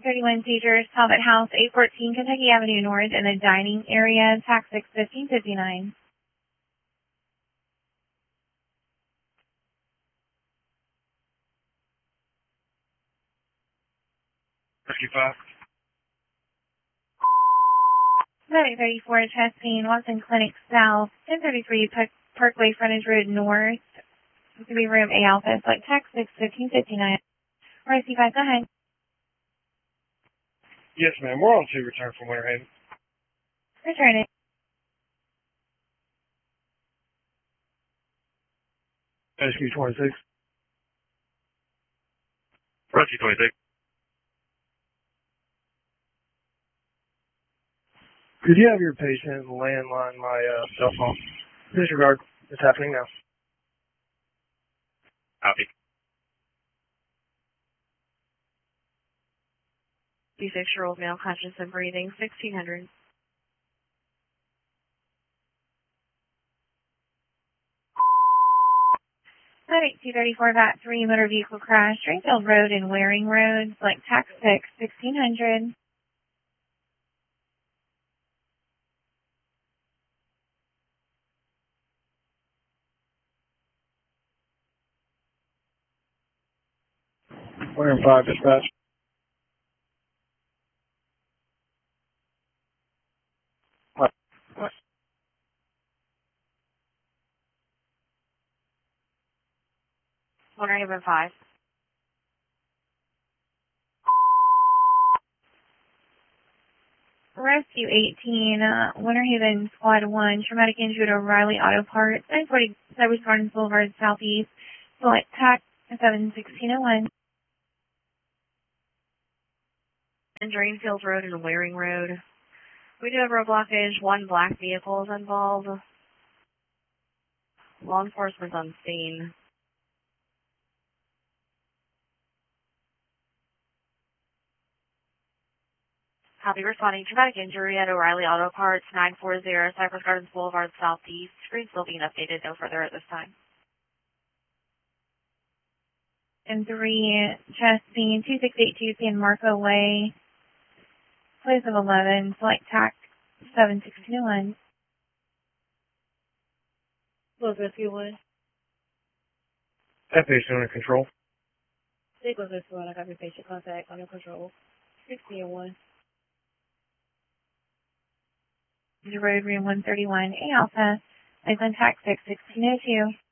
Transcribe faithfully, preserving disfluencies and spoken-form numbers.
thirty-one seizures, Talbot House, eight fourteen Kentucky Avenue North in the dining area, tax six fifteen fifty-nine. Rescue five. Medic thirty-four, chest pain, Watson Clinic South, ten thirty-three Park Parkway Frontage Road North, three room A Alpha, like tax six fifteen fifty-nine. Rescue five, go ahead. Yes, ma'am. We're on to return from Winter Haven. Return it. Rescue twenty-six. Rescue twenty-six. Could you have your patient landline my uh, cell phone? Disregard. It's happening now. Copy. six-year-old male conscious and breathing, sixteen hundred. Medic two thirty-four, Vat three, motor vehicle crash, Stringfield Road and Waring Road, like tax six, sixteen hundred. Winter five, dispatch. What? What? Winter Haven five. Rescue eighteen, uh, Winter Haven Squad one, traumatic injury at O'Reilly Auto Parts, nine forty Cypress Gardens Boulevard Southeast, select tax seven sixteen oh one. And Drainfield Road and Waring Road. We do have road blockage. One black vehicle is involved. Law enforcement's on scene. Copy, responding. Traumatic injury at O'Reilly Auto Parts, nine forty Cypress Gardens Boulevard Southeast. Screen still being updated. No further at this time. And three, chest pain, two six eight two San Marco Way, place of eleven, select tax seven sixteen oh one. Close rescue one. That patient under control. Stay close rescue one. I got your patient contact under control. sixteen oh one. The road room one thirty-one, A Alpha, place on tax six sixteen oh two.